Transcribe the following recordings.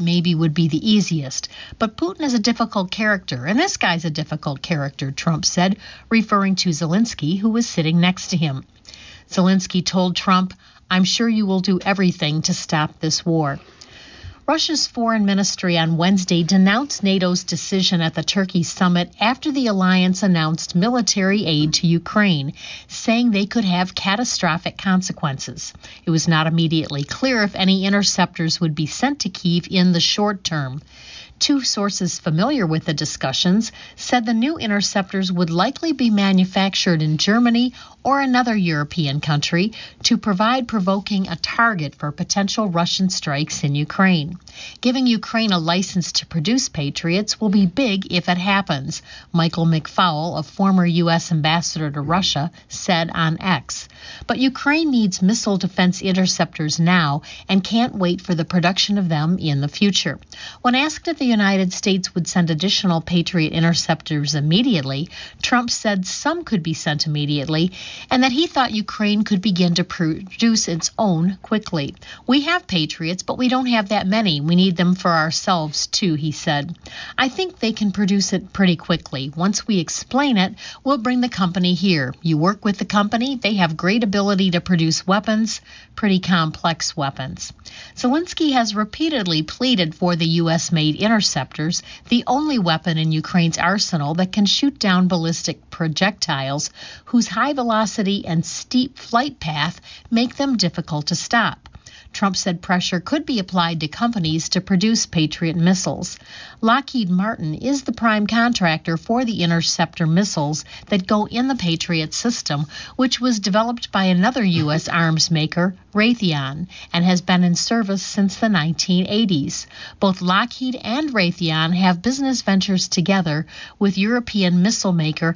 maybe would be the easiest. But Putin is a difficult character, and this guy's a difficult character, Trump said, referring to Zelensky, who was sitting next to him. Zelensky told Trump, "I'm sure you will do everything to stop this war." Russia's foreign ministry on Wednesday denounced NATO's decision at the Turkey summit after the alliance announced military aid to Ukraine, saying they could have catastrophic consequences. It was not immediately clear if any interceptors would be sent to Kyiv in the short term. Two sources familiar with the discussions said the new interceptors would likely be manufactured in Germany or another European country to provide provoking a target for potential Russian strikes in Ukraine. Giving Ukraine a license to produce Patriots will be big if it happens, Michael McFaul, a former U.S. ambassador to Russia, said on X. But Ukraine needs missile defense interceptors now and can't wait for the production of them in the future. When asked if the United States would send additional Patriot interceptors immediately, Trump said some could be sent immediately and that he thought Ukraine could begin to produce its own quickly. "We have Patriots, but we don't have that many. We need them for ourselves, too," he said. "I think they can produce it pretty quickly. Once we explain it, we'll bring the company here. You work with the company. They have great ability to produce weapons, pretty complex weapons." Zelensky has repeatedly pleaded for the U.S.-made interceptors, the only weapon in Ukraine's arsenal that can shoot down ballistic projectiles whose high velocity and steep flight path make them difficult to stop. Trump said pressure could be applied to companies to produce Patriot missiles. Lockheed Martin is the prime contractor for the interceptor missiles that go in the Patriot system, which was developed by another U.S. arms maker, Raytheon, and has been in service since the 1980s. Both Lockheed and Raytheon have business ventures together with European missile maker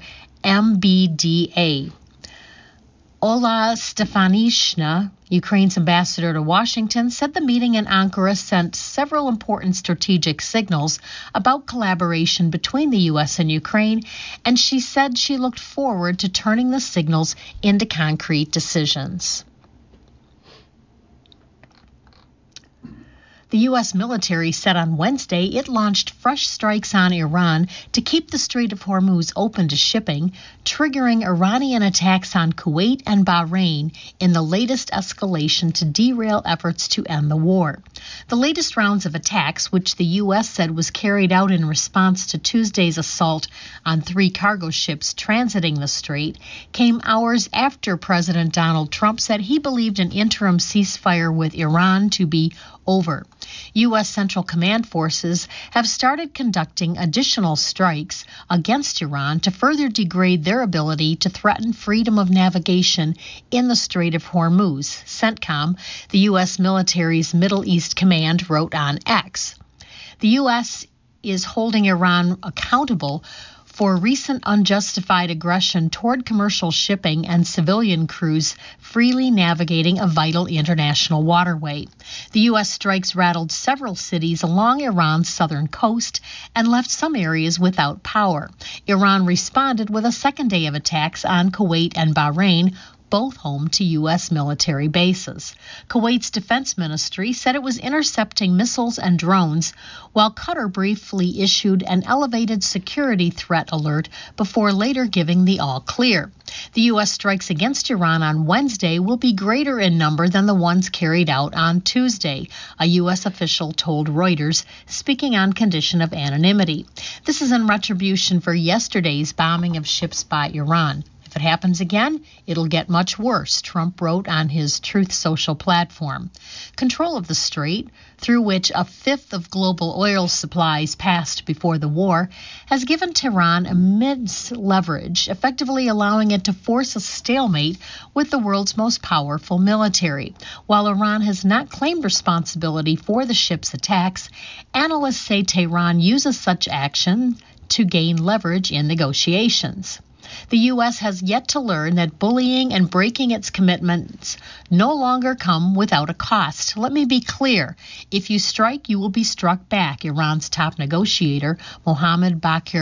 MBDA. Ola Stefanishina, Ukraine's ambassador to Washington, said the meeting in Ankara sent several important strategic signals about collaboration between the U.S. and Ukraine, and she said she looked forward to turning the signals into concrete decisions. The U.S. military said on Wednesday it launched fresh strikes on Iran to keep the Strait of Hormuz open to shipping, triggering Iranian attacks on Kuwait and Bahrain in the latest escalation to derail efforts to end the war. The latest rounds of attacks, which the U.S. said was carried out in response to Tuesday's assault on 3 cargo ships transiting the strait, came hours after President Donald Trump said he believed an interim ceasefire with Iran to be over. U.S. Central Command forces have started conducting additional strikes against Iran to further degrade their ability to threaten freedom of navigation in the Strait of Hormuz, CENTCOM, the U.S. military's Middle East Command, wrote on X. The U.S. is holding Iran accountable for recent unjustified aggression toward commercial shipping and civilian crews freely navigating a vital international waterway. The U.S. strikes rattled several cities along Iran's southern coast and left some areas without power. Iran responded with a second day of attacks on Kuwait and Bahrain, both home to U.S. military bases. Kuwait's defense ministry said it was intercepting missiles and drones, while Qatar briefly issued an elevated security threat alert before later giving the all-clear. The U.S. strikes against Iran on Wednesday will be greater in number than the ones carried out on Tuesday, a U.S. official told Reuters, speaking on condition of anonymity. This is in retribution for yesterday's bombing of ships by Iran. If it happens again, it'll get much worse, Trump wrote on his Truth Social platform. Control of the strait, through which a fifth of global oil supplies passed before the war, has given Tehran immense leverage, effectively allowing it to force a stalemate with the world's most powerful military. While Iran has not claimed responsibility for the ship's attacks, analysts say Tehran uses such action to gain leverage in negotiations. The U.S. has yet to learn that bullying and breaking its commitments no longer come without a cost. Let me be clear. If you strike, you will be struck back, Iran's top negotiator, Mohammad Bakir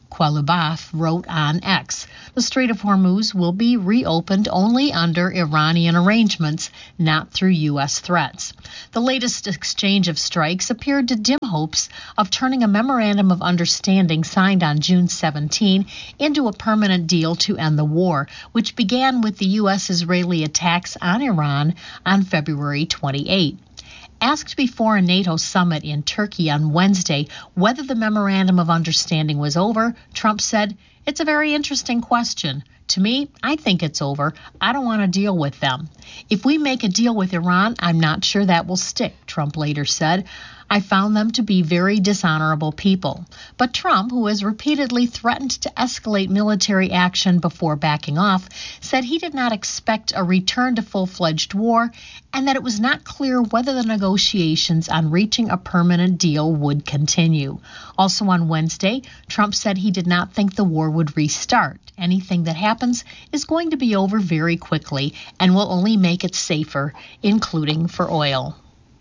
Qualibaf wrote on X. The Strait of Hormuz will be reopened only under Iranian arrangements, not through U.S. threats. The latest exchange of strikes appeared to dim hopes of turning a memorandum of understanding signed on June 17 into a permanent deal to end the war, which began with the U.S.-Israeli attacks on Iran on February 28. Asked before a NATO summit in Turkey on Wednesday whether the memorandum of understanding was over, Trump said, "It's a very interesting question. To me, I think it's over. I don't want to deal with them. If we make a deal with Iran, I'm not sure that will stick," Trump later said. "I found them to be very dishonorable people." But Trump, who has repeatedly threatened to escalate military action before backing off, said he did not expect a return to full-fledged war and that it was not clear whether the negotiations on reaching a permanent deal would continue. Also on Wednesday, Trump said he did not think the war would restart. Anything that happens is going to be over very quickly and will only make it safer, including for oil.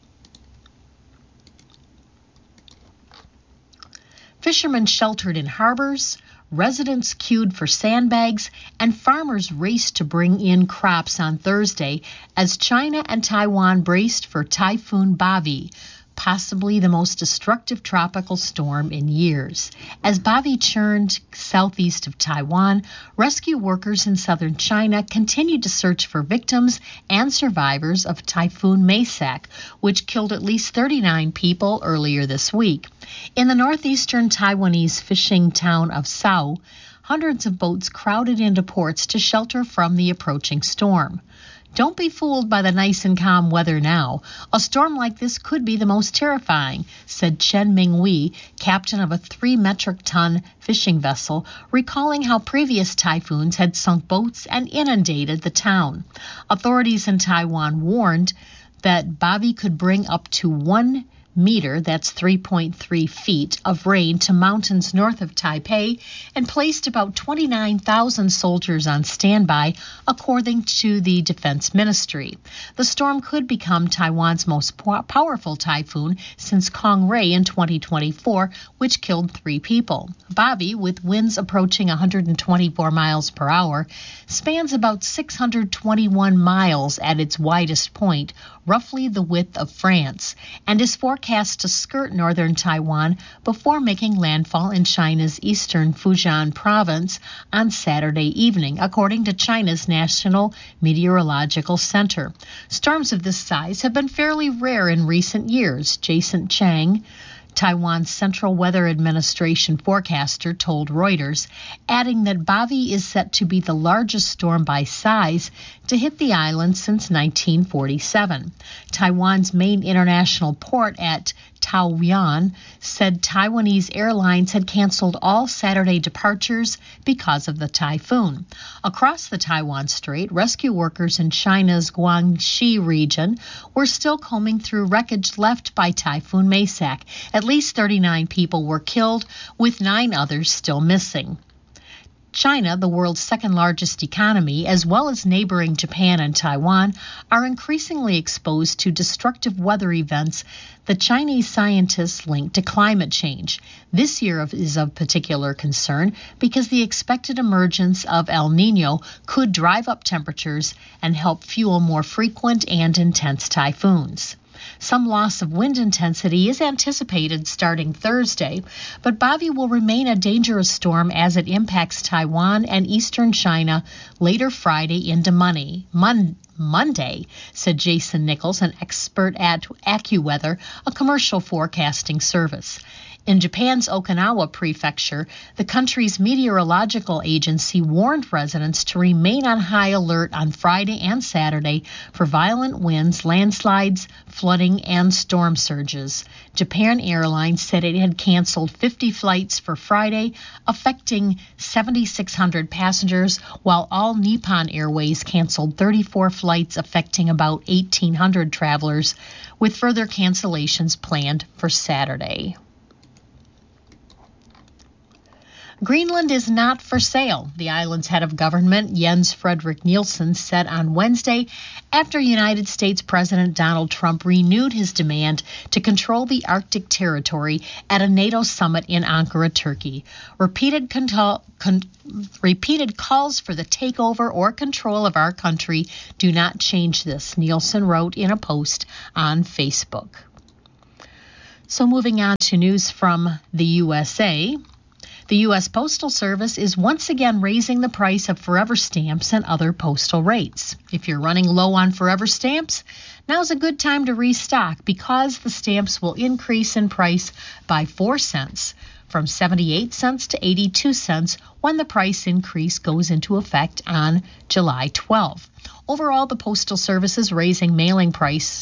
Fishermen sheltered in harbors, residents queued for sandbags, and farmers raced to bring in crops on Thursday as China and Taiwan braced for Typhoon Bavi, possibly the most destructive tropical storm in years. As Bavi churned southeast of Taiwan, rescue workers in southern China continued to search for victims and survivors of Typhoon Maysak, which killed at least 39 people earlier this week. In the northeastern Taiwanese fishing town of Sao, hundreds of boats crowded into ports to shelter from the approaching storm. "Don't be fooled by the nice and calm weather now. A storm like this could be the most terrifying," said Chen Mingwei, captain of a 3-metric-ton fishing vessel, recalling how previous typhoons had sunk boats and inundated the town. Authorities in Taiwan warned that Bavi could bring up to 1 meter, that's 3.3 feet, of rain to mountains north of Taipei and placed about 29,000 soldiers on standby, according to the Defense Ministry. The storm could become Taiwan's most powerful typhoon since Kongray in 2024, which killed 3 people. Bavi, with winds approaching 124 miles per hour, spans about 621 miles at its widest point, roughly the width of France, and is forecast to skirt northern Taiwan before making landfall in China's eastern Fujian province on Saturday evening, according to China's National Meteorological Center. Storms of this size have been fairly rare in recent years, Jason Chang, Taiwan's Central Weather Administration forecaster, told Reuters, adding that Bavi is set to be the largest storm by size to hit the island since 1947. Taiwan's main international port at Taoyuan said Taiwanese airlines had canceled all Saturday departures because of the typhoon. Across the Taiwan Strait, rescue workers in China's Guangxi region were still combing through wreckage left by Typhoon Maysak. At least 39 people were killed, with 9 others still missing. China, the world's second-largest economy, as well as neighboring Japan and Taiwan, are increasingly exposed to destructive weather events that Chinese scientists link to climate change. This year is of particular concern because the expected emergence of El Niño could drive up temperatures and help fuel more frequent and intense typhoons. Some loss of wind intensity is anticipated starting Thursday, but Bavi will remain a dangerous storm as it impacts Taiwan and eastern China later Friday into Monday, said Jason Nichols, an expert at AccuWeather, a commercial forecasting service. In Japan's Okinawa prefecture, the country's meteorological agency warned residents to remain on high alert on Friday and Saturday for violent winds, landslides, flooding, and storm surges. Japan Airlines said it had canceled 50 flights for Friday, affecting 7,600 passengers, while All Nippon Airways canceled 34 flights affecting about 1,800 travelers, with further cancellations planned for Saturday. Greenland is not for sale, the island's head of government, Jens Fredrik Nielsen, said on Wednesday after United States President Donald Trump renewed his demand to control the Arctic territory at a NATO summit in Ankara, Turkey. Repeated calls for the takeover or control of our country do not change this, Nielsen wrote in a post on Facebook. So moving on to news from the USA. The U.S. Postal Service is once again raising the price of forever stamps and other postal rates. If you're running low on forever stamps, now's a good time to restock because the stamps will increase in price by 4 cents, from 78 cents to 82 cents when the price increase goes into effect on July 12. Overall, the Postal Service is raising mailing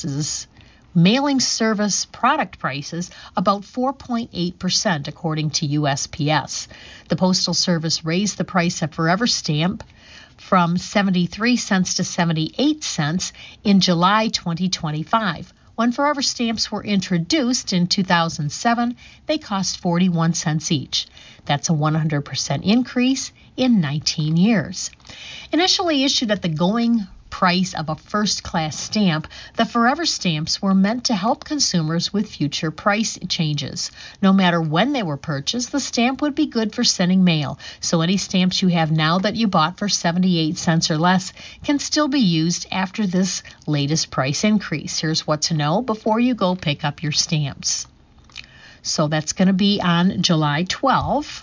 service product prices about 4.8%, according to USPS. The Postal Service raised the price of Forever Stamp from 73 cents to 78 cents in July 2025. When Forever Stamps were introduced in 2007, they cost 41 cents each. That's a 100% increase in 19 years. Initially issued at the going price of a first-class stamp, the Forever Stamps were meant to help consumers with future price changes. No matter when they were purchased, the stamp would be good for sending mail, so any stamps you have now that you bought for 78 cents or less can still be used after this latest price increase. Here's what to know before you go pick up your stamps. So that's going to be on July 12.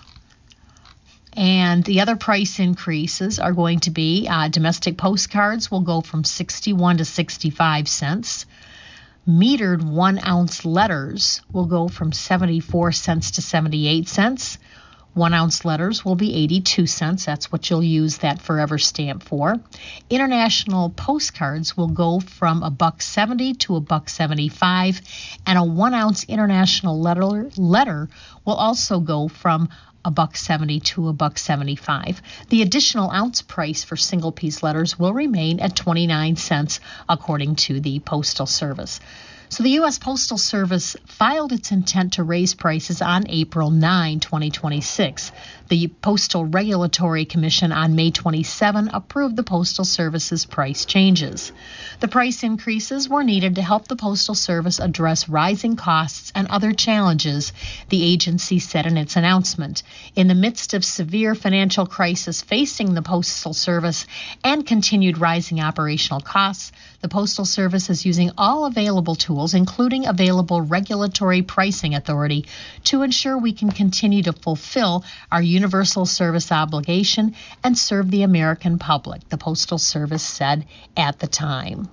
And the other price increases are going to be domestic postcards will go from 61 to 65 cents. Metered 1-ounce letters will go from 74 cents to 78 cents. 1-ounce letters will be 82 cents. That's what you'll use that Forever Stamp for. International postcards will go from $1.70 to $1.75. And a 1-ounce international letter will also go from $1.70 to $1.75. The additional ounce price for single-piece letters will remain at 29 cents, according to the Postal Service. So the U.S. Postal Service filed its intent to raise prices on April 9, 2026. The Postal Regulatory Commission on May 27 approved the Postal Service's price changes. The price increases were needed to help the Postal Service address rising costs and other challenges, the agency said in its announcement. In the midst of severe financial crisis facing the Postal Service and continued rising operational costs, the Postal Service is using all available tools, including available regulatory pricing authority, to ensure we can continue to fulfill our universal service obligation and serve the American public, the Postal Service said at the time.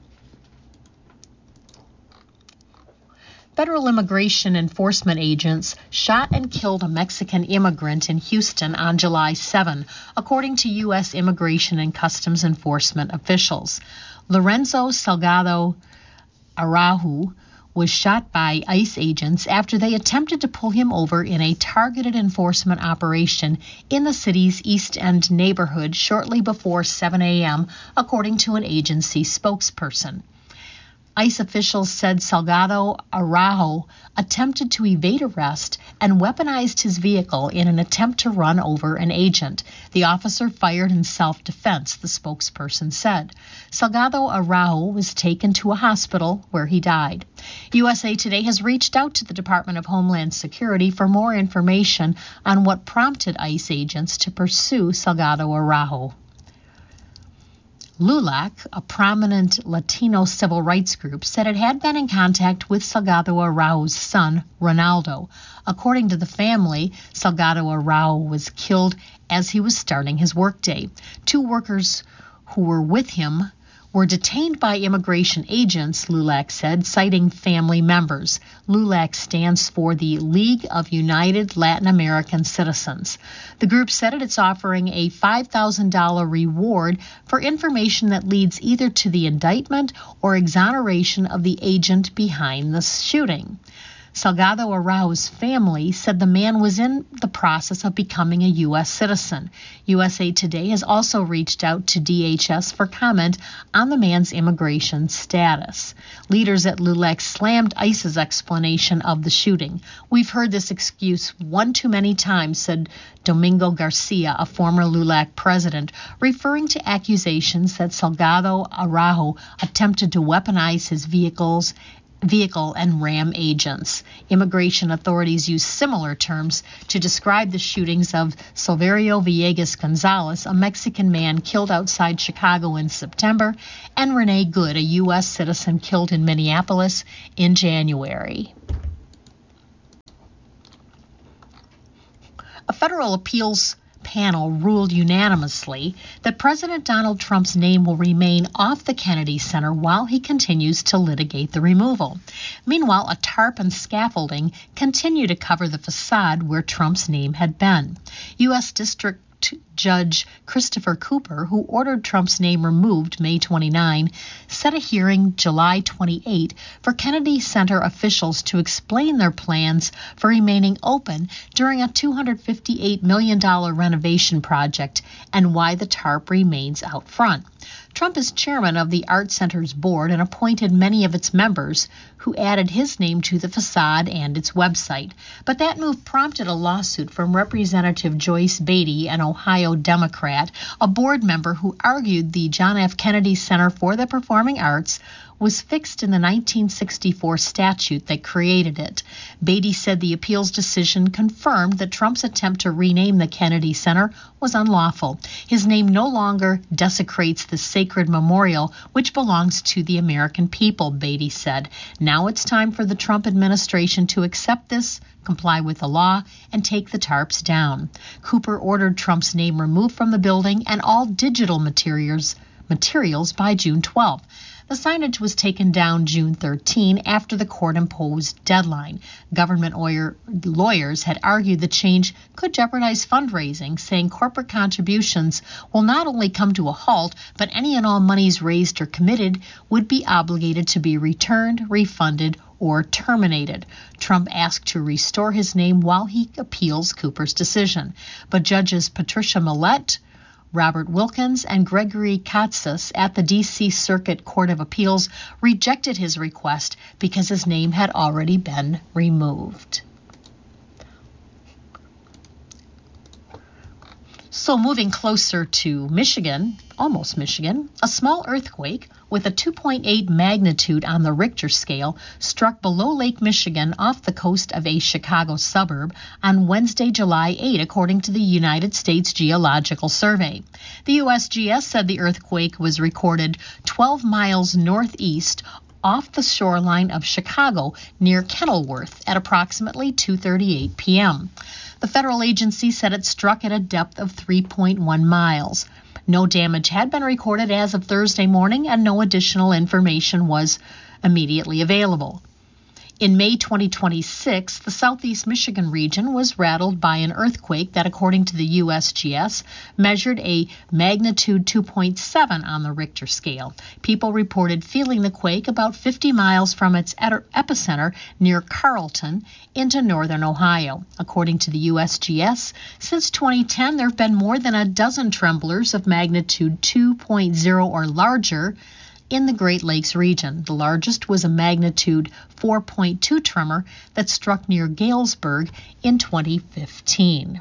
Federal immigration enforcement agents shot and killed a Mexican immigrant in Houston on July 7, according to U.S. Immigration and Customs Enforcement officials. Lorenzo Salgado Araujo was shot by ICE agents after they attempted to pull him over in a targeted enforcement operation in the city's East End neighborhood shortly before 7 a.m., according to an agency spokesperson. ICE officials said Salgado Araujo attempted to evade arrest and weaponized his vehicle in an attempt to run over an agent. The officer fired in self-defense, the spokesperson said. Salgado Araujo was taken to a hospital where he died. USA Today has reached out to the Department of Homeland Security for more information on what prompted ICE agents to pursue Salgado Araujo. LULAC, a prominent Latino civil rights group, said it had been in contact with Salgado Araujo's son, Ronaldo. According to the family, Salgado Araujo was killed as he was starting his workday. 2 workers who were with him were detained by immigration agents, LULAC said, citing family members. LULAC stands for the League of United Latin American Citizens. The group said it's offering a $5,000 reward for information that leads either to the indictment or exoneration of the agent behind the shooting. Salgado Araujo's family said the man was in the process of becoming a U.S. citizen. USA Today has also reached out to DHS for comment on the man's immigration status. Leaders at LULAC slammed ICE's explanation of the shooting. "We've heard this excuse one too many times," said Domingo Garcia, a former LULAC president, referring to accusations that Salgado Araujo attempted to weaponize his vehicle and ram agents. Immigration authorities use similar terms to describe the shootings of Silverio Villegas Gonzalez, a Mexican man killed outside Chicago in September, and Renee Good, a U.S. citizen killed in Minneapolis in January. A federal appeals panel ruled unanimously that President Donald Trump's name will remain off the Kennedy Center while he continues to litigate the removal. Meanwhile, a tarp and scaffolding continue to cover the facade where Trump's name had been. U.S. District Judge Christopher Cooper, who ordered Trump's name removed May 29, set a hearing July 28 for Kennedy Center officials to explain their plans for remaining open during a $258 million renovation project and why the tarp remains out front. Trump is chairman of the Art Center's board and appointed many of its members, who added his name to the facade and its website. But that move prompted a lawsuit from Representative Joyce Beatty, an Ohio Democrat, a board member who argued the John F. Kennedy Center for the Performing Arts was fixed in the 1964 statute that created it. Beatty said the appeals decision confirmed that Trump's attempt to rename the Kennedy Center was unlawful. His name no longer desecrates the sacred memorial, which belongs to the American people, Beatty said. Now it's time for the Trump administration to accept this, comply with the law, and take the tarps down. Cooper ordered Trump's name removed from the building and all digital materials by June 12. The signage was taken down June 13 after the court-imposed deadline. Government lawyers had argued the change could jeopardize fundraising, saying corporate contributions will not only come to a halt, but any and all monies raised or committed would be obligated to be returned, refunded, or terminated. Trump asked to restore his name while he appeals Cooper's decision. But Judges Patricia Millett, Robert Wilkins, and Gregory Katsas at the D.C. Circuit Court of Appeals rejected his request because his name had already been removed. So moving closer to Michigan, almost Michigan, a small earthquake with a 2.8 magnitude on the Richter scale struck below Lake Michigan off the coast of a Chicago suburb on Wednesday, July 8, according to the United States Geological Survey. The USGS said the earthquake was recorded 12 miles northeast off the shoreline of Chicago near Kenilworth at approximately 2:38 p.m. The federal agency said it struck at a depth of 3.1 miles. No damage had been recorded as of Thursday morning, and no additional information was immediately available. In May 2026, the southeast Michigan region was rattled by an earthquake that, according to the USGS, measured a magnitude 2.7 on the Richter scale. People reported feeling the quake about 50 miles from its epicenter near Carlton into northern Ohio. According to the USGS, since 2010, there have been more than a dozen tremblers of magnitude 2.0 or larger in the Great Lakes region. The largest was a magnitude 4.2 tremor that struck near Galesburg in 2015.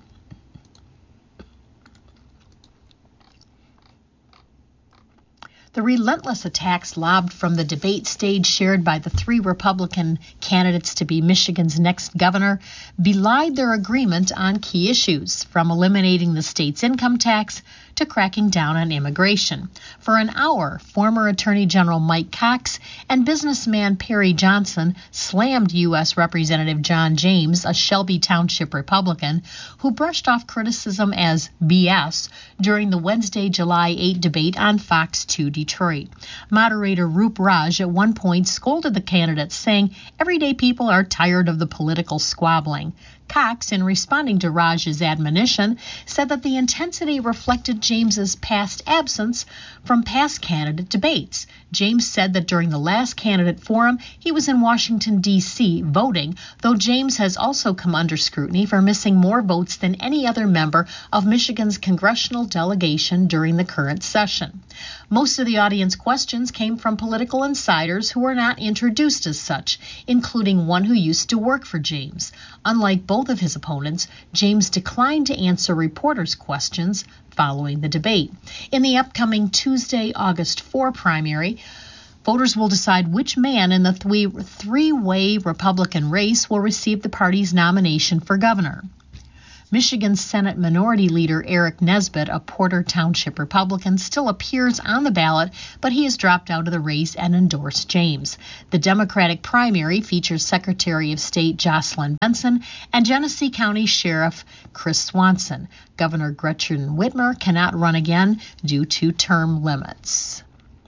The relentless attacks lobbed from the debate stage shared by the three Republican candidates to be Michigan's next governor belied their agreement on key issues, from eliminating the state's income tax to cracking down on immigration. For an hour, former Attorney General Mike Cox and businessman Perry Johnson slammed U.S. Representative John James, a Shelby Township Republican, who brushed off criticism as BS during the Wednesday, July 8 debate on Fox 2 Detroit. Moderator Roop Raj at one point scolded the candidates, saying, "Everyday people are tired of the political squabbling." Cox, in responding to Raj's admonition, said that the intensity reflected James's past absence from past candidate debates. James said that during the last candidate forum, he was in Washington, D.C. voting, though James has also come under scrutiny for missing more votes than any other member of Michigan's congressional delegation during the current session. Most of the audience questions came from political insiders who were not introduced as such, including one who used to work for James. Unlike both of his opponents, James declined to answer reporters' questions following the debate. In the upcoming Tuesday, August 4 primary, voters will decide which man in the three-way Republican race will receive the party's nomination for governor. Michigan Senate Minority Leader Eric Nesbitt, a Porter Township Republican, still appears on the ballot, but he has dropped out of the race and endorsed James. The Democratic primary features Secretary of State Jocelyn Benson and Genesee County Sheriff Chris Swanson. Governor Gretchen Whitmer cannot run again due to term limits.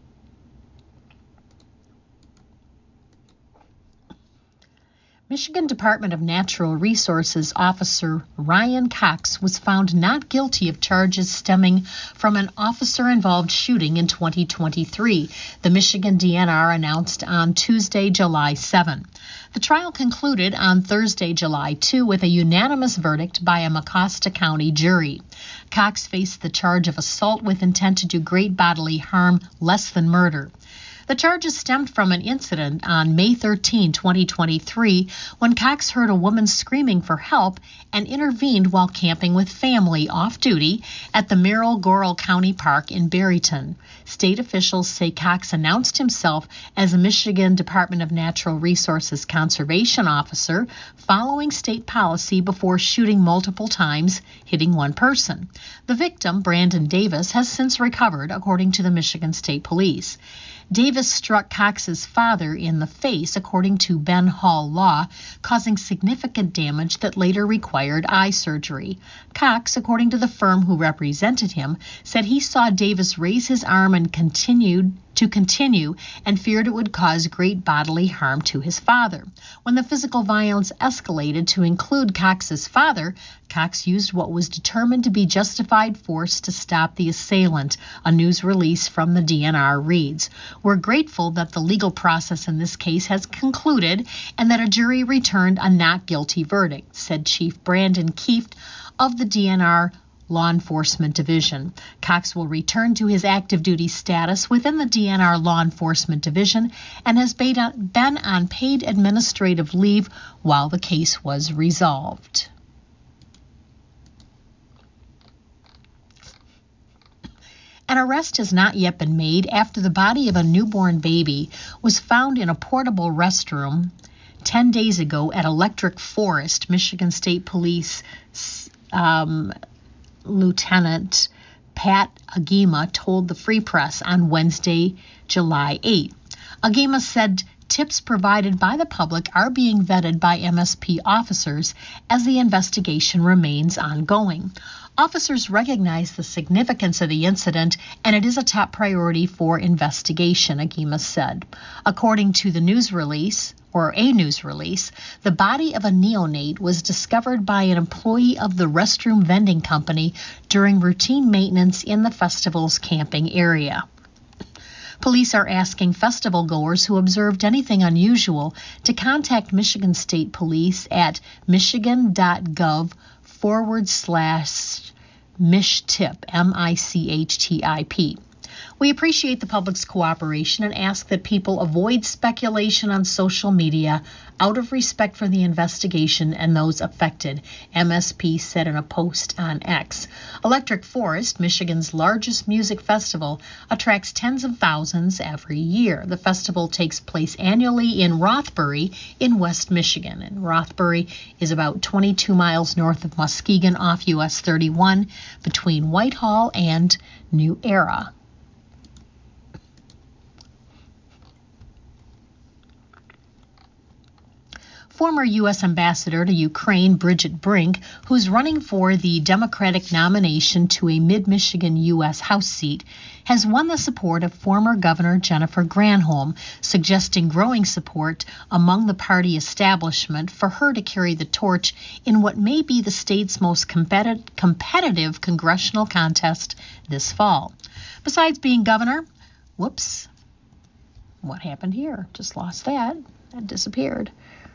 Michigan Department of Natural Resources Officer Ryan Cox was found not guilty of charges stemming from an officer-involved shooting in 2023, the Michigan DNR announced on Tuesday, July 7. The trial concluded on Thursday, July 2, with a unanimous verdict by a Mecosta County jury. Cox faced the charge of assault with intent to do great bodily harm less than murder. The charges stemmed from an incident on May 13, 2023, when Cox heard a woman screaming for help and intervened while camping with family off-duty at the Merrill-Goral County Park in Barryton. State officials say Cox announced himself as a Michigan Department of Natural Resources conservation officer following state policy before shooting multiple times, hitting one person. The victim, Brandon Davis, has since recovered, according to the Michigan State Police. Davis struck Cox's father in the face, according to Ben Hall Law, causing significant damage that later required eye surgery. Cox, according to the firm who represented him, said he saw Davis raise his arm and continue and feared it would cause great bodily harm to his father. When the physical violence escalated to include Cox's father, Cox used what was determined to be justified force to stop the assailant, a news release from the DNR reads. We're grateful that the legal process in this case has concluded and that a jury returned a not guilty verdict, said Chief Brandon Kieft of the DNR Law Enforcement Division. Cox will return to his active duty status within the DNR Law Enforcement Division and has been on paid administrative leave while the case was resolved. An arrest has not yet been made after the body of a newborn baby was found in a portable restroom 10 days ago at Electric Forest. Michigan State Police Lieutenant Pat Agema told the Free Press on Wednesday, July 8. Agema said tips provided by the public are being vetted by MSP officers as the investigation remains ongoing. Officers recognize the significance of the incident, and it is a top priority for investigation, Agema said. According to the news release, the body of a neonate was discovered by an employee of the restroom vending company during routine maintenance in the festival's camping area. Police are asking festival goers who observed anything unusual to contact Michigan State Police at michigan.gov/MICHTIP, MICHTIP. We appreciate the public's cooperation and ask that people avoid speculation on social media out of respect for the investigation and those affected, MSP said in a post on X. Electric Forest, Michigan's largest music festival, attracts tens of thousands every year. The festival takes place annually in Rothbury in West Michigan, and Rothbury is about 22 miles north of Muskegon off US 31 between Whitehall and New Era. Former U.S. Ambassador to Ukraine, Bridget Brink, who's running for the Democratic nomination to a mid-Michigan U.S. House seat, has won the support of former Governor Jennifer Granholm, suggesting growing support among the party establishment for her to carry the torch in what may be the state's most competitive congressional contest this fall. Besides being governor, whoops, what happened here? Just lost that. That disappeared.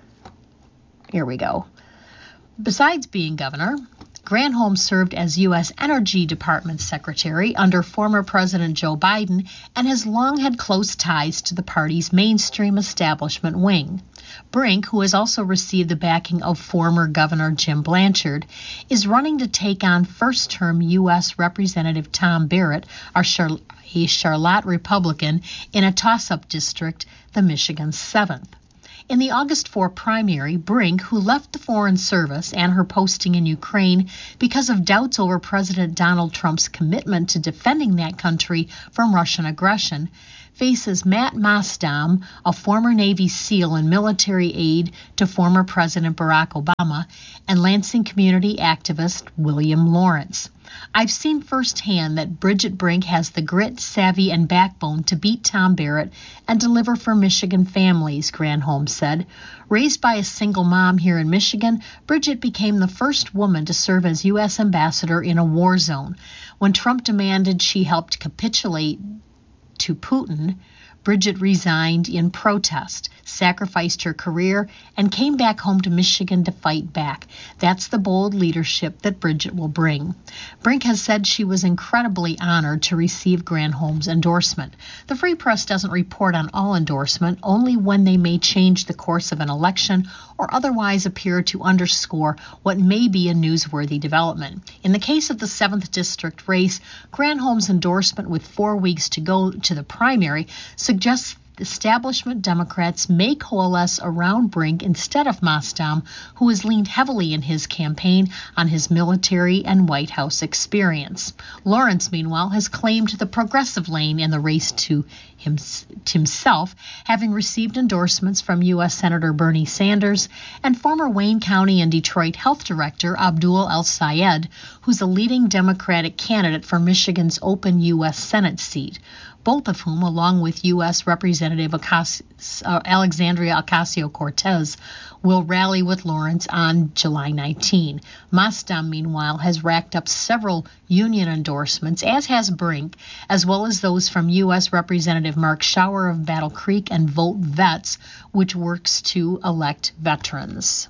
Here we go. Besides being governor, Granholm served as U.S. Energy Department Secretary under former President Joe Biden and has long had close ties to the party's mainstream establishment wing. Brink, who has also received the backing of former Governor Jim Blanchard, is running to take on first-term U.S. Representative Tom Barrett, a Charlotte Republican, in a toss-up district, the Michigan 7th. In the August 4 primary, Brink, who left the Foreign Service and her posting in Ukraine because of doubts over President Donald Trump's commitment to defending that country from Russian aggression, faces Matt Mosdam, a former Navy SEAL and military aide to former President Barack Obama, and Lansing community activist William Lawrence. I've seen firsthand that Bridget Brink has the grit, savvy, and backbone to beat Tom Barrett and deliver for Michigan families, Granholm said. Raised by a single mom here in Michigan, Bridget became the first woman to serve as U.S. ambassador in a war zone. When Trump demanded she helped capitulate to Putin, Bridget resigned in protest, sacrificed her career, and came back home to Michigan to fight back. That's the bold leadership that Bridget will bring. Brink has said she was incredibly honored to receive Granholm's endorsement. The Free Press doesn't report on all endorsement, only when they may change the course of an election or otherwise appear to underscore what may be a newsworthy development. In the case of the 7th District race, Granholm's endorsement with 4 weeks to go to the primary suggests establishment Democrats may coalesce around Brink instead of Mosdam, who has leaned heavily in his campaign on his military and White House experience. Lawrence, meanwhile, has claimed the progressive lane in the race to himself, having received endorsements from U.S. Senator Bernie Sanders and former Wayne County and Detroit Health Director Abdul El-Sayed, who's a leading Democratic candidate for Michigan's open U.S. Senate seat, both of whom, along with U.S. Representative Alexandria Ocasio-Cortez, will rally with Lawrence on July 19. Mosdam, meanwhile, has racked up several union endorsements, as has Brink, as well as those from U.S. Representative Mark Schauer of Battle Creek and Vote Vets, which works to elect veterans.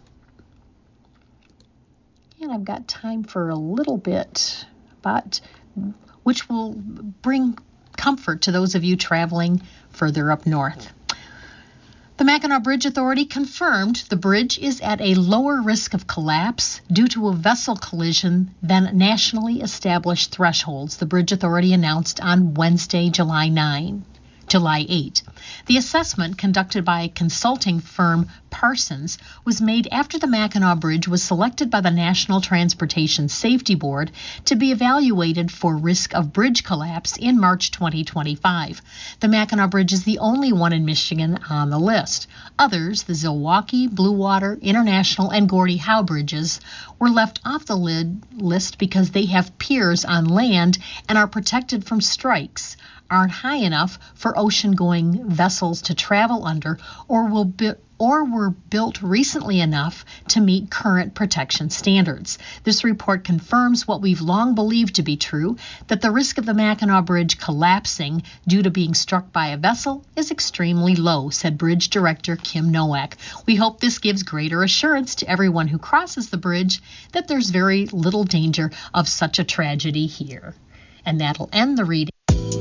And I've got time for a little bit, but which will bring comfort to those of you traveling further up north. The Mackinac Bridge Authority confirmed the bridge is at a lower risk of collapse due to a vessel collision than nationally established thresholds, the Bridge Authority announced on Wednesday, July 8. The assessment, conducted by consulting firm Parsons, was made after the Mackinac Bridge was selected by the National Transportation Safety Board to be evaluated for risk of bridge collapse in March 2025. The Mackinac Bridge is the only one in Michigan on the list. Others, the Zilwaukee, Blue Water, International, and Gordie Howe bridges, were left off the list because they have piers on land and are protected from strikes, aren't high enough for ocean-going vessels to travel under, or were built recently enough to meet current protection standards. This report confirms what we've long believed to be true, that the risk of the Mackinac Bridge collapsing due to being struck by a vessel is extremely low, said Bridge Director Kim Nowak. We hope this gives greater assurance to everyone who crosses the bridge that there's very little danger of such a tragedy here. And that'll end the reading.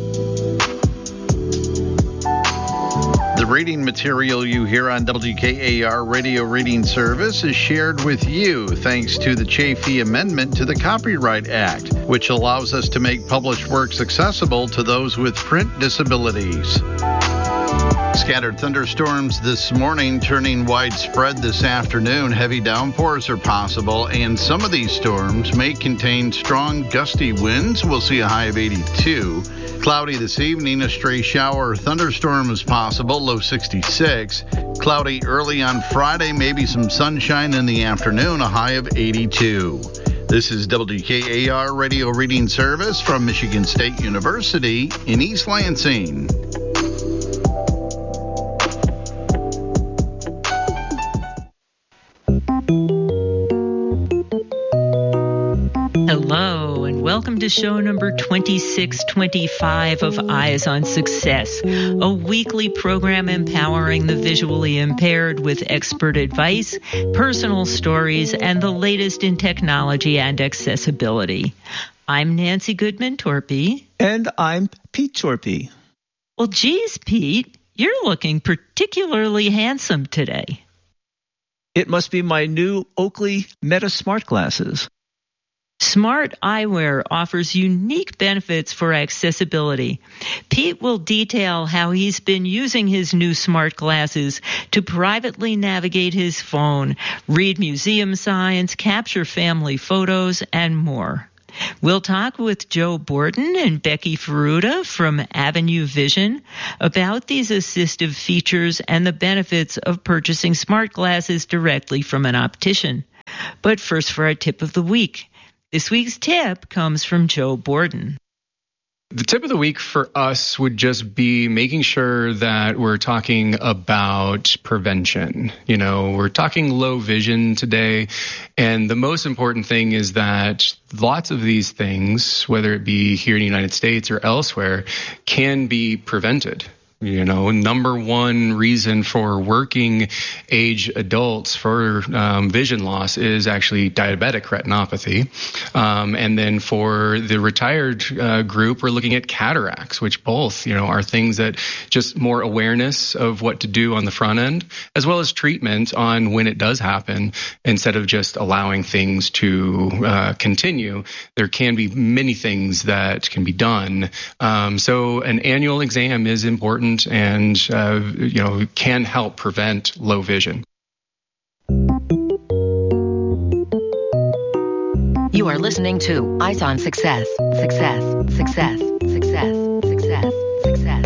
The reading material you hear on WKAR Radio Reading Service is shared with you thanks to the Chafee Amendment to the Copyright Act, which allows us to make published works accessible to those with print disabilities. Scattered thunderstorms this morning turning widespread this afternoon. Heavy downpours are possible, and some of these storms may contain strong gusty winds. We'll see a high of 82. Cloudy this evening, a stray shower or thunderstorm is possible, low 66. Cloudy early on Friday, maybe some sunshine in the afternoon, a high of 82. This is WKAR Radio Reading Service from Michigan State University in East Lansing. Hello, and welcome to show number 2625 of Eyes on Success, a weekly program empowering the visually impaired with expert advice, personal stories, and the latest in technology and accessibility. I'm Nancy Goodman-Torpy. And I'm Pete Torpy. Well, geez, Pete, you're looking particularly handsome today. It must be my new Oakley Meta Smart Glasses. Smart eyewear offers unique benefits for accessibility. Pete will detail how he's been using his new smart glasses to privately navigate his phone, read museum signs, capture family photos, and more. We'll talk with Joe Borden and Becky Ferruta from Avenue Vision about these assistive features and the benefits of purchasing smart glasses directly from an optician. But first, for our tip of the week. This week's tip comes from Joe Borden. The tip of the week for us would just be making sure that we're talking about prevention. You know, we're talking low vision today, and the most important thing is that lots of these things, whether it be here in the United States or elsewhere, can be prevented. You know, number one reason for working age adults for vision loss is actually diabetic retinopathy. And then for the retired group, we're looking at cataracts, which both, you know, are things that just more awareness of what to do on the front end, as well as treatment on when it does happen, instead of just allowing things to continue. There can be many things that can be done. So an annual exam is important and, can help prevent low vision. You are listening to Eyes on Success. Success, success, success, success, success.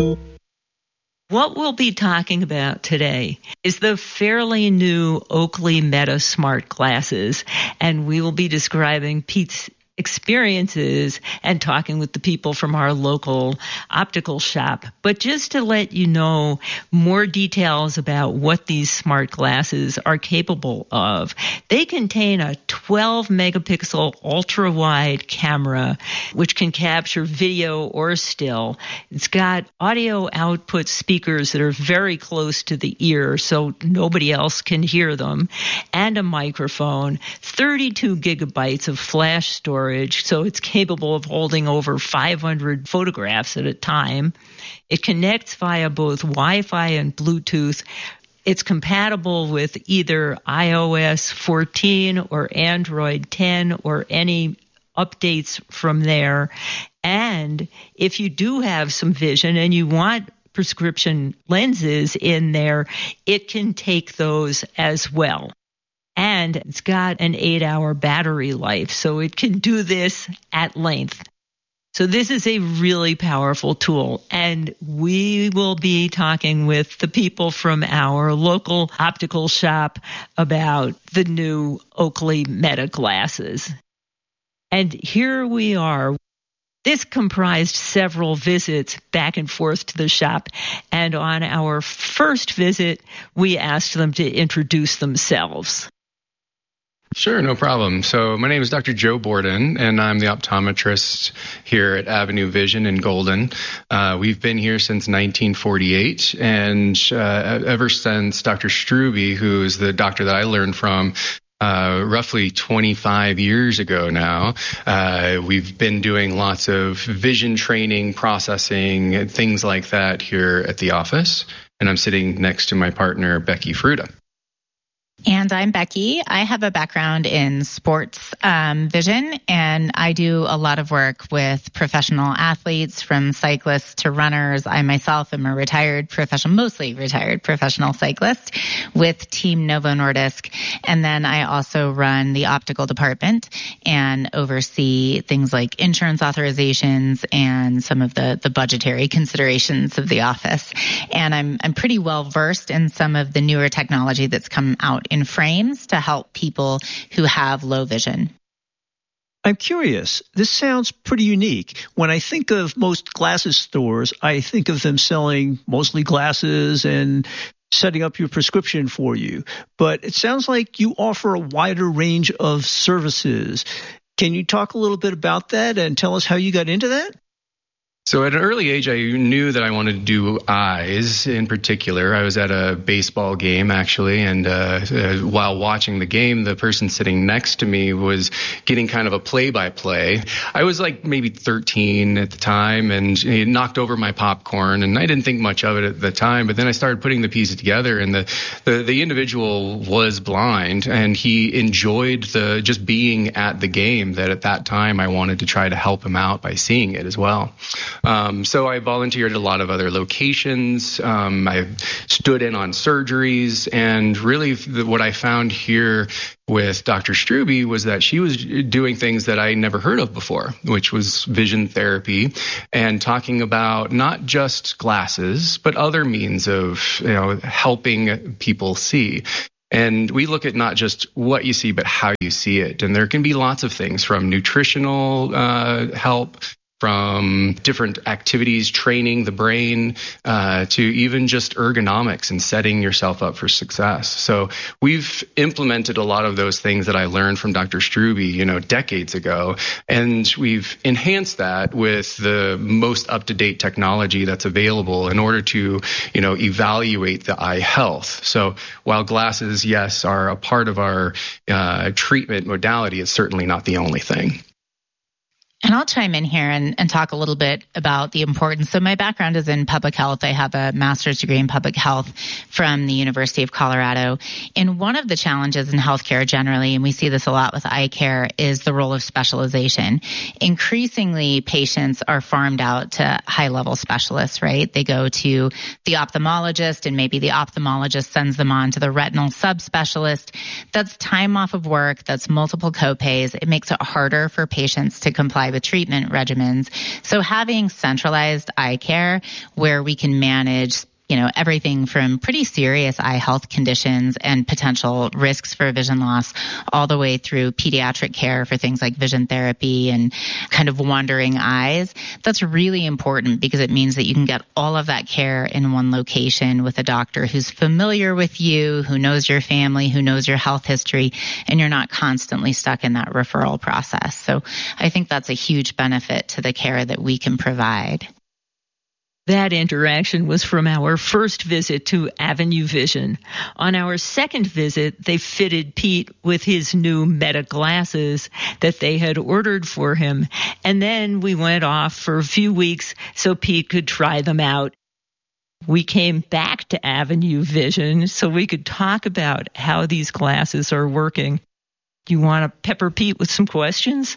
What we'll be talking about today is the fairly new Oakley Meta Smart Glasses, and we will be describing Pete's experiences and talking with the people from our local optical shop. But just to let you know more details about what these smart glasses are capable of, they contain a 12 megapixel ultra wide camera which can capture video or still. It's got audio output speakers that are very close to the ear so nobody else can hear them, and a microphone, 32 gigabytes of flash storage, so it's capable of holding over 500 photographs at a time. It connects via both Wi-Fi and Bluetooth. It's compatible with either iOS 14 or Android 10 or any updates from there. And if you do have some vision and you want prescription lenses in there, it can take those as well. And it's got an 8-hour battery life, so it can do this at length. So this is a really powerful tool, and we will be talking with the people from our local optical shop about the new Oakley Meta glasses. And here we are. This comprised several visits back and forth to the shop, and on our first visit, we asked them to introduce themselves. Sure, no problem. So my name is Dr. Joe Borden, and I'm the optometrist here at Avenue Vision in Golden. We've been here since 1948, and ever since Dr. Strube, who is the doctor that I learned from roughly 25 years ago now, we've been doing lots of vision training, processing, and things like that here at the office. And I'm sitting next to my partner, Becky Ferruta. And I'm Becky. I have a background in sports vision, and I do a lot of work with professional athletes, from cyclists to runners. I myself am a mostly retired professional cyclist with Team Novo Nordisk. And then I also run the optical department and oversee things like insurance authorizations and some of the budgetary considerations of the office. And I'm pretty well versed in some of the newer technology that's come out in frames to help people who have low vision. I'm curious. This sounds pretty unique. When I think of most glasses stores, I think of them selling mostly glasses and setting up your prescription for you. But it sounds like you offer a wider range of services. Can you talk a little bit about that and tell us how you got into that? So at an early age, I knew that I wanted to do eyes in particular. I was at a baseball game, actually, and while watching the game, the person sitting next to me was getting kind of a play-by-play. I was like maybe 13 at the time, and he knocked over my popcorn, and I didn't think much of it at the time, but then I started putting the pieces together, and the individual was blind, and he enjoyed just being at the game, that at that time I wanted to try to help him out by seeing it as well. So I volunteered at a lot of other locations. I stood in on surgeries, and really what I found here with Dr. Strube was that she was doing things that I never heard of before, which was vision therapy, and talking about not just glasses, but other means of, helping people see. And we look at not just what you see, but how you see it. And there can be lots of things, from nutritional help, from different activities, training the brain, to even just ergonomics and setting yourself up for success. So we've implemented a lot of those things that I learned from Dr. Strube, decades ago, and we've enhanced that with the most up-to-date technology that's available in order to, evaluate the eye health. So while glasses, yes, are a part of our treatment modality, it's certainly not the only thing. And I'll chime in here and talk a little bit about the importance. So my background is in public health. I have a master's degree in public health from the University of Colorado. And one of the challenges in healthcare generally, and we see this a lot with eye care, is the role of specialization. Increasingly, patients are farmed out to high-level specialists, right? They go to the ophthalmologist, and maybe the ophthalmologist sends them on to the retinal subspecialist. That's time off of work. That's multiple copays. It makes it harder for patients to comply with treatment regimens. So having centralized eye care where we can manage everything from pretty serious eye health conditions and potential risks for vision loss all the way through pediatric care for things like vision therapy and kind of wandering eyes. That's really important because it means that you can get all of that care in one location with a doctor who's familiar with you, who knows your family, who knows your health history, and you're not constantly stuck in that referral process. So I think that's a huge benefit to the care that we can provide. That interaction was from our first visit to Avenue Vision. On our second visit, they fitted Pete with his new Meta glasses that they had ordered for him. And then we went off for a few weeks so Pete could try them out. We came back to Avenue Vision so we could talk about how these glasses are working. You want to pepper Pete with some questions?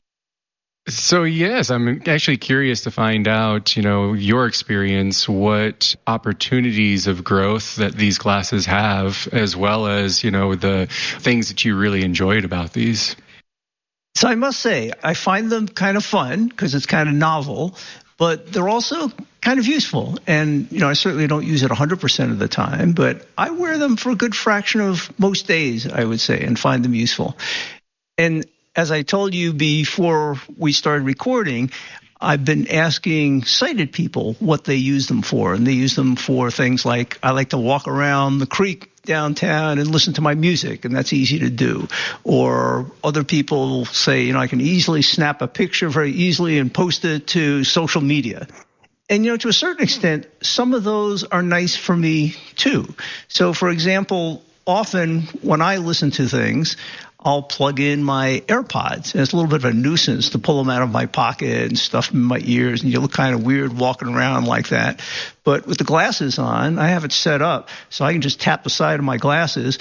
So yes, I'm actually curious to find out, your experience, what opportunities of growth that these glasses have, as well as, the things that you really enjoyed about these. So I must say, I find them kind of fun because it's kind of novel, but they're also kind of useful. And, I certainly don't use it 100% of the time, but I wear them for a good fraction of most days, I would say, and find them useful. And as I told you before we started recording, I've been asking sighted people what they use them for. And they use them for things like, I like to walk around the creek downtown and listen to my music, and that's easy to do. Or other people say, I can easily snap a picture very easily and post it to social media. And, to a certain extent, some of those are nice for me too. So, for example, often when I listen to things, I'll plug in my AirPods. And it's a little bit of a nuisance to pull them out of my pocket and stuff in my ears, and you look kind of weird walking around like that. But with the glasses on, I have it set up so I can just tap the side of my glasses,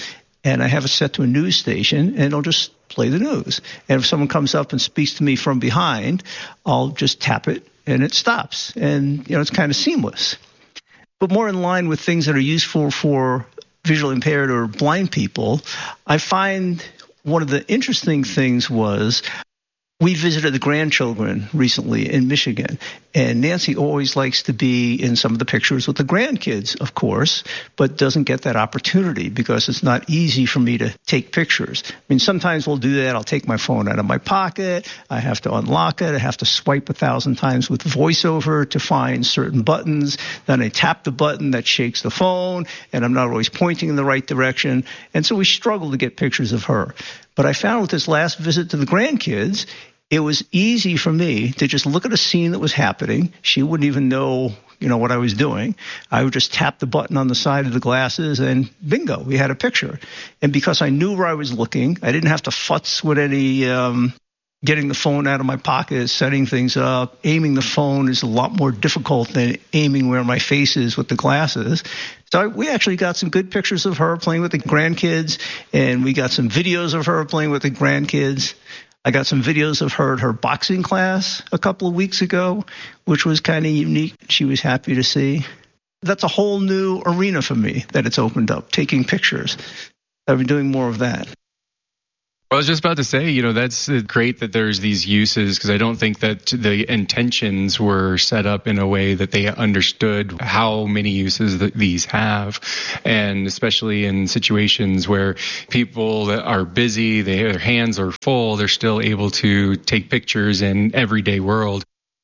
and I have it set to a news station, and it'll just play the news. And if someone comes up and speaks to me from behind, I'll just tap it, and it stops. And, it's kind of seamless. But more in line with things that are useful for visually impaired or blind people, I find one of the interesting things was we visited the grandchildren recently in Michigan, and Nancy always likes to be in some of the pictures with the grandkids, of course, but doesn't get that opportunity because it's not easy for me to take pictures. I mean, sometimes we'll do that. I'll take my phone out of my pocket. I have to unlock it. I have to swipe 1,000 times with VoiceOver to find certain buttons. Then I tap the button that shakes the phone, and I'm not always pointing in the right direction. And so we struggle to get pictures of her. But I found with this last visit to the grandkids, it was easy for me to just look at a scene that was happening. She wouldn't even know, what I was doing. I would just tap the button on the side of the glasses and bingo, we had a picture. And because I knew where I was looking, I didn't have to futz with any getting the phone out of my pocket, setting things up. Aiming the phone is a lot more difficult than aiming where my face is with the glasses. So we actually got some good pictures of her playing with the grandkids, and we got some videos of her playing with the grandkids. I got some videos of her at her boxing class a couple of weeks ago, which was kind of unique. She was happy to see. That's a whole new arena for me that it's opened up, taking pictures. I've been doing more of that. I was just about to say, that's great that there's these uses, because I don't think that the intentions were set up in a way that they understood how many uses that these have. And especially in situations where people that are busy, their hands are full, they're still able to take pictures in everyday world.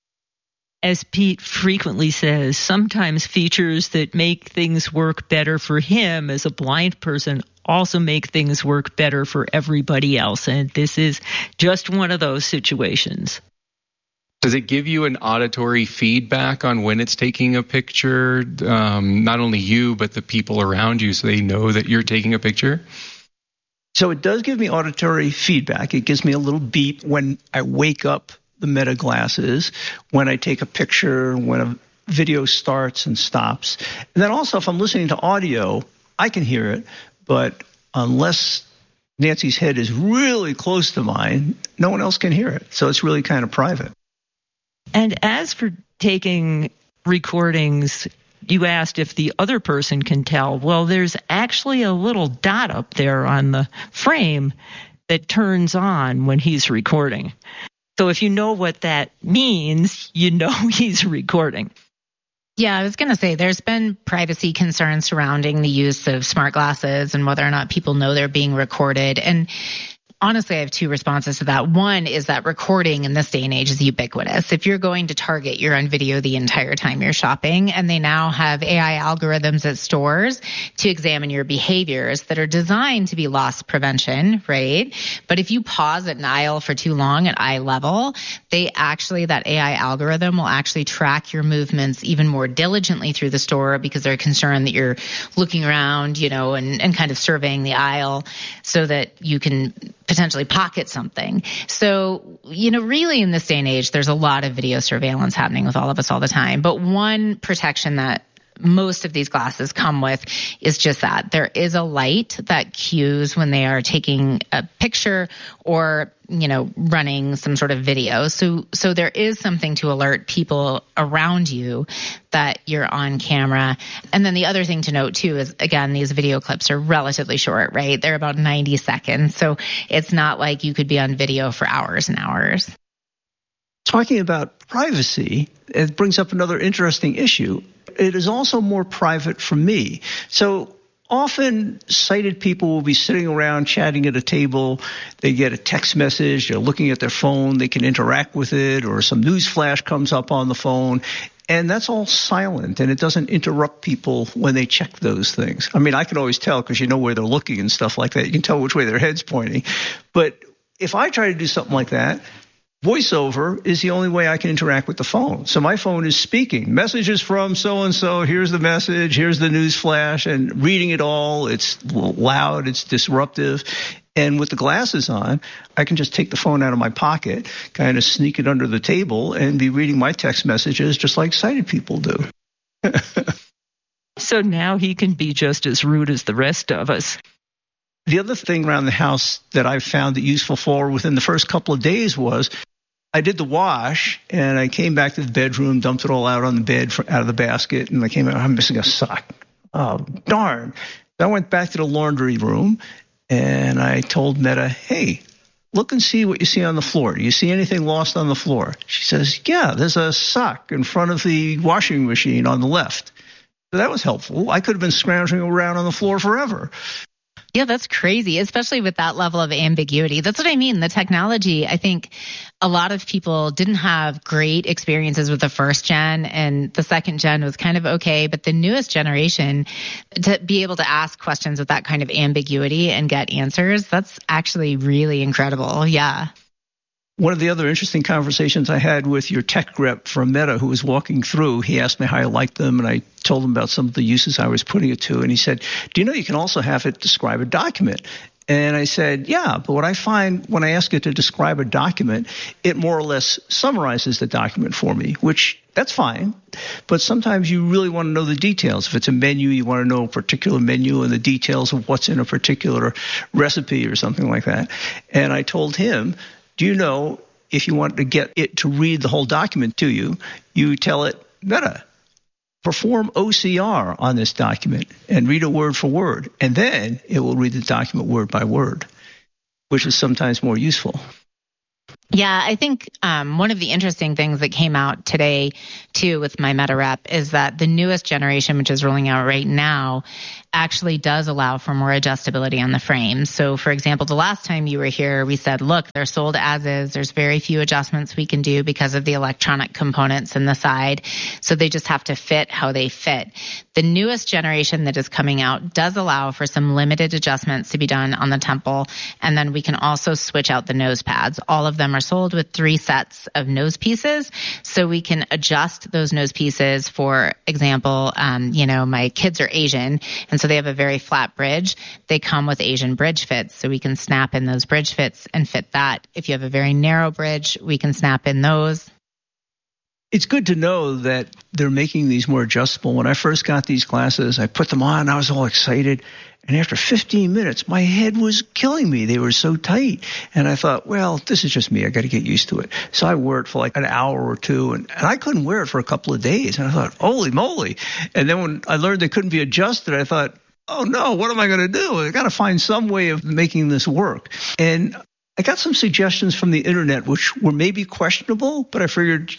As Pete frequently says, sometimes features that make things work better for him as a blind person also make things work better for everybody else. And this is just one of those situations. Does it give you an auditory feedback on when it's taking a picture? Not only you, but the people around you, so they know that you're taking a picture? So it does give me auditory feedback. It gives me a little beep when I wake up the Meta glasses, when I take a picture, when a video starts and stops. And then also if I'm listening to audio, I can hear it, but unless Nancy's head is really close to mine, no one else can hear it. So it's really kind of private. And as for taking recordings, you asked if the other person can tell. Well, there's actually a little dot up there on the frame that turns on when he's recording. So if you know what that means, you know he's recording. Yeah, I was going to say there's been privacy concerns surrounding the use of smart glasses and whether or not people know they're being recorded. And honestly, I have two responses to that. One is that recording in this day and age is ubiquitous. If you're going to Target, you're on video the entire time you're shopping, and they now have AI algorithms at stores to examine your behaviors that are designed to be loss prevention, right? But if you pause at an aisle for too long at eye level, that AI algorithm will actually track your movements even more diligently through the store because they're concerned that you're looking around, and kind of surveying the aisle so that you can potentially pocket something. So, really in this day and age, there's a lot of video surveillance happening with all of us all the time. But one protection that most of these glasses come with is just that. There is a light that cues when they are taking a picture or, running some sort of video. So there is something to alert people around you that you're on camera. And then the other thing to note too is, again, these video clips are relatively short, right? They're about 90 seconds. So it's not like you could be on video for hours and hours. Talking about privacy, it brings up another interesting issue. It is also more private for me. So often sighted people will be sitting around chatting at a table. They get a text message, they're looking at their phone, they can interact with it, or some news flash comes up on the phone. And that's all silent, and it doesn't interrupt people when they check those things. I mean, I can always tell because you know where they're looking and stuff like that. You can tell which way their head's pointing. But if I try to do something like that, VoiceOver is the only way I can interact with the phone. So my phone is speaking. Messages from so-and-so, here's the message, here's the news flash, and reading it all, it's loud, it's disruptive. And with the glasses on, I can just take the phone out of my pocket, kind of sneak it under the table, and be reading my text messages just like sighted people do. So now he can be just as rude as the rest of us. The other thing around the house that I found it useful for within the first couple of days was I did the wash, and I came back to the bedroom, dumped it all out on the bed out of the basket, and I came out, I'm missing a sock. Oh, darn. So I went back to the laundry room, and I told Meta, hey, look and see what you see on the floor. Do you see anything lost on the floor? She says, yeah, there's a sock in front of the washing machine on the left. So that was helpful. I could have been scrounging around on the floor forever. Yeah, that's crazy, especially with that level of ambiguity. That's what I mean. The technology, I think a lot of people didn't have great experiences with the first gen, and the second gen was kind of okay. But the newest generation, to be able to ask questions with that kind of ambiguity and get answers, that's actually really incredible. Yeah. One of the other interesting conversations I had with your tech rep from Meta who was walking through, he asked me how I liked them, and I told him about some of the uses I was putting it to. And he said, do you know you can also have it describe a document? And I said, yeah, but what I find when I ask it to describe a document, it more or less summarizes the document for me, which that's fine. But sometimes you really want to know the details. If it's a menu, you want to know a particular menu and the details of what's in a particular recipe or something like that. And I told him, do you know, if you want to get it to read the whole document to you, you tell it, Meta, perform OCR on this document and read it word for word. And then it will read the document word by word, which is sometimes more useful. Yeah, I think one of the interesting things that came out today, too, with my Meta rep is that the newest generation, which is rolling out right now, actually does allow for more adjustability on the frames. So, for example, the last time you were here, we said, look, they're sold as is. There's very few adjustments we can do because of the electronic components in the side. So they just have to fit how they fit. The newest generation that is coming out does allow for some limited adjustments to be done on the temple. And then we can also switch out the nose pads. All of them are sold with 3 sets of nose pieces. So we can adjust those nose pieces. For example, my kids are Asian, and so they have a very flat bridge. They come with Asian bridge fits, so we can snap in those bridge fits and fit that. If you have a very narrow bridge, we can snap in those. It's good to know that they're making these more adjustable. When I first got these glasses, I put them on, I was all excited. And after 15 minutes, my head was killing me. They were so tight. And I thought, well, this is just me. I got to get used to it. So I wore it for like an hour or two, and I couldn't wear it for a couple of days. And I thought, holy moly. And then when I learned they couldn't be adjusted, I thought, oh no, what am I going to do? I got to find some way of making this work. And I got some suggestions from the internet, which were maybe questionable, but I figured,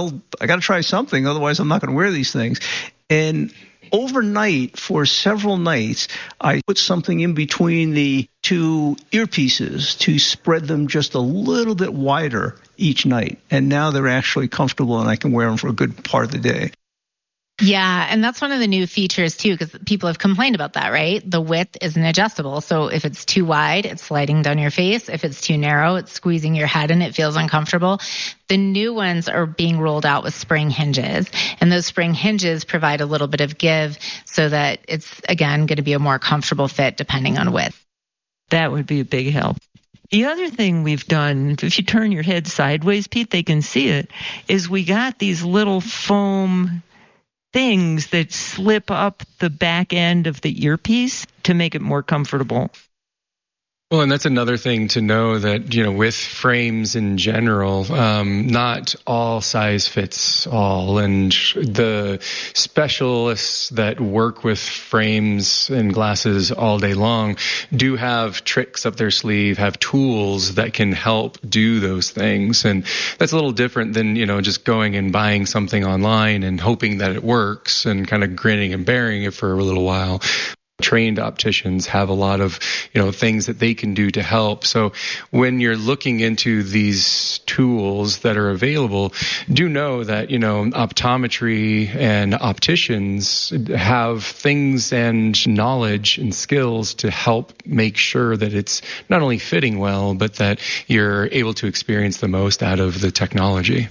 I got to try something. Otherwise, I'm not going to wear these things. And overnight, for several nights, I put something in between the 2 earpieces to spread them just a little bit wider each night. And now they're actually comfortable, and I can wear them for a good part of the day. Yeah, and that's one of the new features, too, because people have complained about that, right? The width isn't adjustable. So if it's too wide, it's sliding down your face. If it's too narrow, it's squeezing your head and it feels uncomfortable. The new ones are being rolled out with spring hinges, and those spring hinges provide a little bit of give so that it's, again, going to be a more comfortable fit depending on width. That would be a big help. The other thing we've done, if you turn your head sideways, Pete, they can see it, is we got these little foam things that slip up the back end of the earpiece to make it more comfortable. Well, and that's another thing to know that, with frames in general, not all size fits all. And the specialists that work with frames and glasses all day long do have tricks up their sleeve, have tools that can help do those things. And that's a little different than, just going and buying something online and hoping that it works and kind of grinning and bearing it for a little while. Trained opticians have a lot of, things that they can do to help. So when you're looking into these tools that are available, do know that, optometry and opticians have things and knowledge and skills to help make sure that it's not only fitting well, but that you're able to experience the most out of the technology.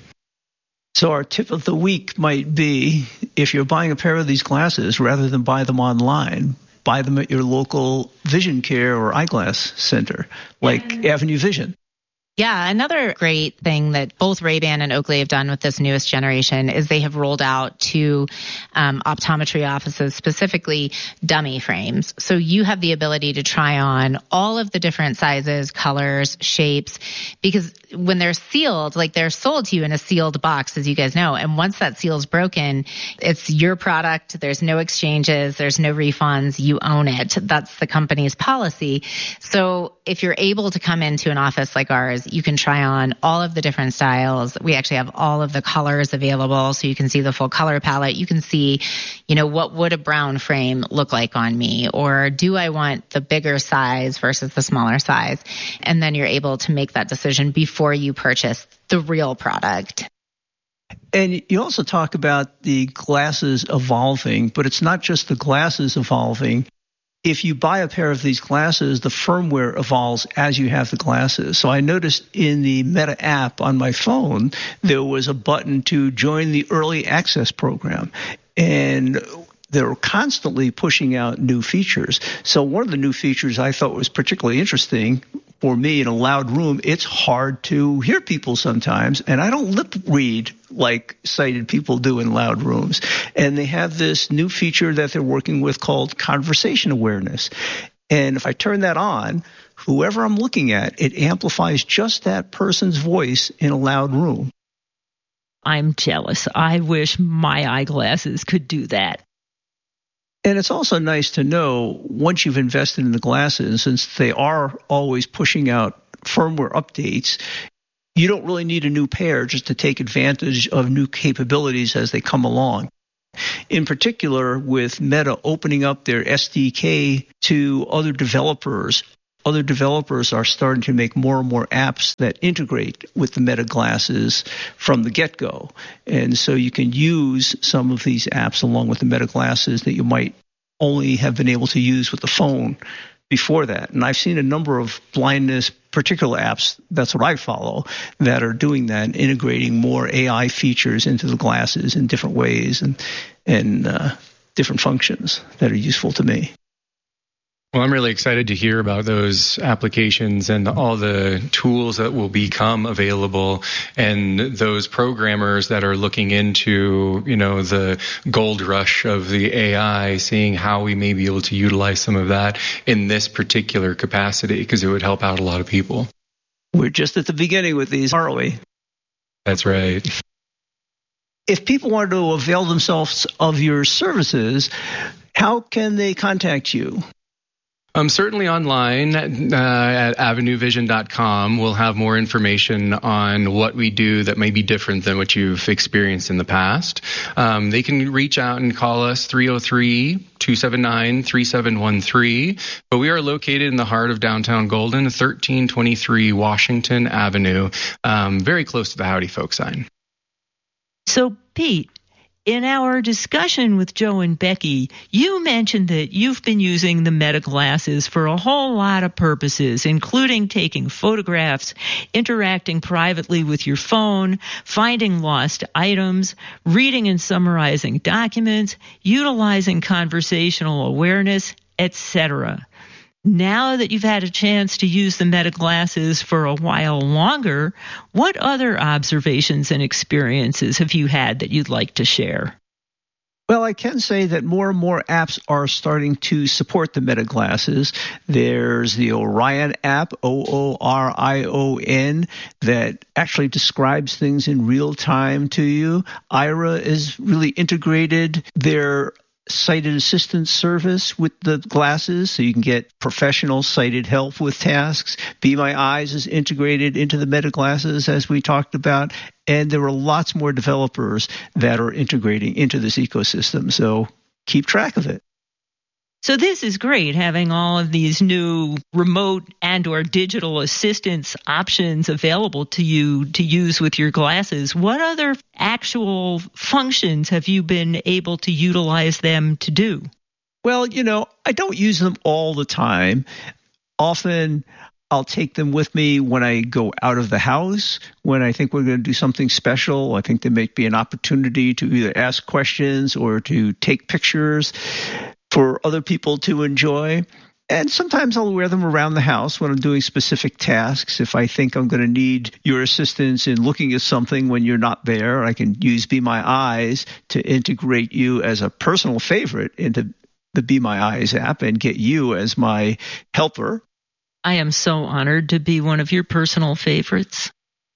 So our tip of the week might be, if you're buying a pair of these glasses, rather than buy them online, buy them at your local vision care or eyeglass center, like Avenue Vision. Yeah, another great thing that both Ray-Ban and Oakley have done with this newest generation is they have rolled out to optometry offices, specifically dummy frames. So you have the ability to try on all of the different sizes, colors, shapes, because when they're sealed, like they're sold to you in a sealed box, as you guys know. And once that seal is broken, it's your product. There's no exchanges. There's no refunds. You own it. That's the company's policy. So if you're able to come into an office like ours, you can try on all of the different styles. We actually have all of the colors available, so you can see the full color palette. You can see, what would a brown frame look like on me? Or do I want the bigger size versus the smaller size? And then you're able to make that decision before you purchase the real product. And you also talk about the glasses evolving, but it's not just the glasses evolving. If you buy a pair of these glasses, the firmware evolves as you have the glasses. So I noticed in the Meta app on my phone, there was a button to join the early access program. And they're constantly pushing out new features. So one of the new features I thought was particularly interesting for me in a loud room, it's hard to hear people sometimes, and I don't lip read like sighted people do in loud rooms. And they have this new feature that they're working with called conversation awareness. And if I turn that on, whoever I'm looking at, it amplifies just that person's voice in a loud room. I'm jealous. I wish my eyeglasses could do that. And it's also nice to know once you've invested in the glasses, since they are always pushing out firmware updates, you don't really need a new pair just to take advantage of new capabilities as they come along. In particular, with Meta opening up their SDK to other developers are starting to make more and more apps that integrate with the Meta glasses from the get-go. And so you can use some of these apps along with the Meta glasses that you might only have been able to use with the phone before that. And I've seen a number of blindness particular apps, that's what I follow, that are doing that, and integrating more AI features into the glasses in different ways and different functions that are useful to me. Well, I'm really excited to hear about those applications and all the tools that will become available, and those programmers that are looking into, the gold rush of the AI, seeing how we may be able to utilize some of that in this particular capacity, because it would help out a lot of people. We're just at the beginning with these, aren't we? That's right. If people want to avail themselves of your services, how can they contact you? Certainly online at avenuevision.com. We'll have more information on what we do that may be different than what you've experienced in the past. They can reach out and call us 303-279-3713. But we are located in the heart of downtown Golden, 1323 Washington Avenue, very close to the Howdy Folks sign. So, Pete, in our discussion with Joe and Becky, you mentioned that you've been using the Meta glasses for a whole lot of purposes, including taking photographs, interacting privately with your phone, finding lost items, reading and summarizing documents, utilizing conversational awareness, etc. Now that you've had a chance to use the Meta glasses for a while longer, what other observations and experiences have you had that you'd like to share? Well, I can say that more and more apps are starting to support the Meta glasses. There's the Orion app, Oorion, that actually describes things in real time to you. Aira is really integrated their sighted assistance service with the glasses, so you can get professional sighted help with tasks. Be My Eyes is integrated into the Meta glasses, as we talked about, and there are lots more developers that are integrating into this ecosystem, so keep track of it. So this is great, having all of these new remote and or digital assistance options available to you to use with your glasses. What other actual functions have you been able to utilize them to do? Well, I don't use them all the time. Often I'll take them with me when I go out of the house, when I think we're going to do something special. I think there may be an opportunity to either ask questions or to take pictures for other people to enjoy. And sometimes I'll wear them around the house when I'm doing specific tasks. If I think I'm going to need your assistance in looking at something when you're not there, I can use Be My Eyes to integrate you as a personal favorite into the Be My Eyes app and get you as my helper. I am so honored to be one of your personal favorites.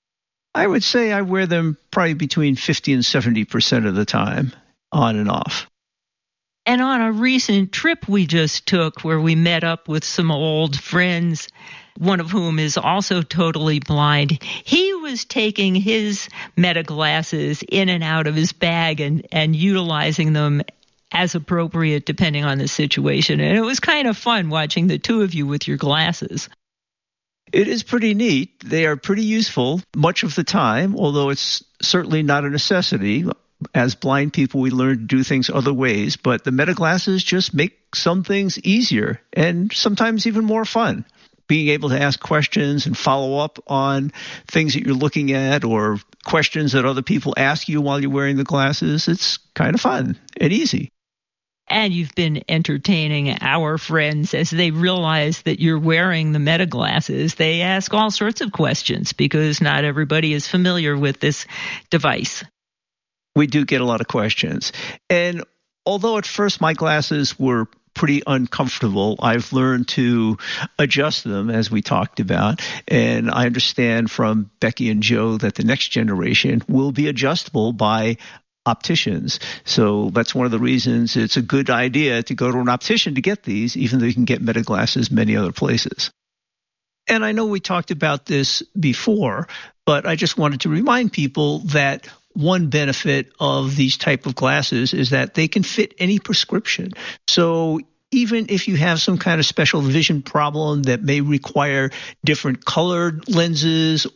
I would say I wear them probably between 50 and 70% of the time, on and off. And on a recent trip we just took where we met up with some old friends, one of whom is also totally blind, he was taking his Meta glasses in and out of his bag and utilizing them as appropriate depending on the situation. And it was kind of fun watching the two of you with your glasses. It is pretty neat. They are pretty useful much of the time, although it's certainly not a necessity. As blind people, we learn to do things other ways, but the Meta glasses just make some things easier and sometimes even more fun. Being able to ask questions and follow up on things that you're looking at or questions that other people ask you while you're wearing the glasses, it's kind of fun and easy. And you've been entertaining our friends as they realize that you're wearing the Meta glasses. They ask all sorts of questions because not everybody is familiar with this device. We do get a lot of questions. And although at first my glasses were pretty uncomfortable, I've learned to adjust them, as we talked about. And I understand from Becky and Joe that the next generation will be adjustable by opticians. So that's one of the reasons it's a good idea to go to an optician to get these, even though you can get Meta glasses many other places. And I know we talked about this before, but I just wanted to remind people that one benefit of these type of glasses is that they can fit any prescription. So even if you have some kind of special vision problem that may require different colored lenses